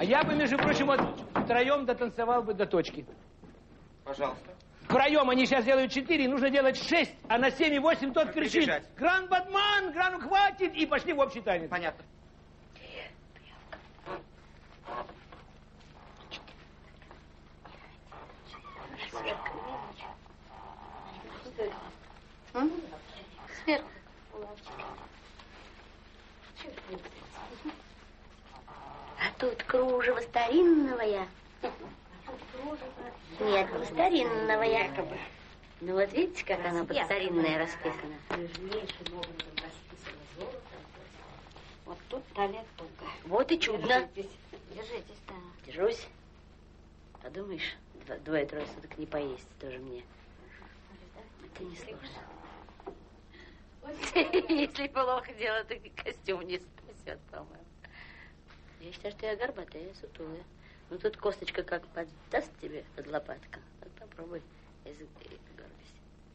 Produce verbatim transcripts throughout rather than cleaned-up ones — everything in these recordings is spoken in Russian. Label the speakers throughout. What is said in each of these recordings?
Speaker 1: я бы, между прочим, вот втроем дотанцевал бы до точки.
Speaker 2: Пожалуйста.
Speaker 1: Втроем они сейчас делают четыре, нужно делать шесть, а на семь и восемь тот кричит. Гран-батман, грану хватит, и пошли в общий танец.
Speaker 2: Понятно.
Speaker 3: Сверху. А тут кружево старинного. Нет, не старинного якобы. Ну вот видите, как оно под старинное расписано. Вот тут талия туго. Вот и чудно. Держитесь, держитесь, да. Держусь. Подумаешь, двое-трое суток не поесть тоже мне. Это не сложно. Если плохо дело, то костюм не спасет, по-моему. Я считаю, что я горбатая, сутулая. Ну тут косточка как поддаст тебе под лопатком. Вот попробуй язык горбись.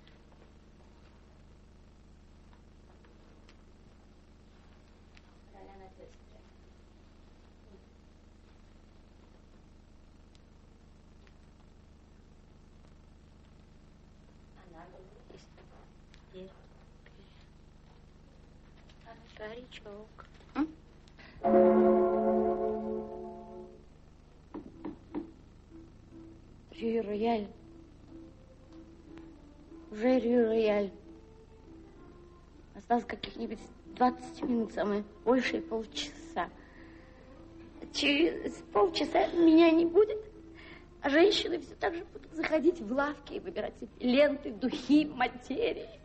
Speaker 3: Старичок. Рю-рояль. Уже рю-рояль. Осталось каких-нибудь двадцать минут, самое большее полчаса. Через полчаса меня не будет, а женщины все так же будут заходить в лавки и выбирать себе ленты, духи, материи.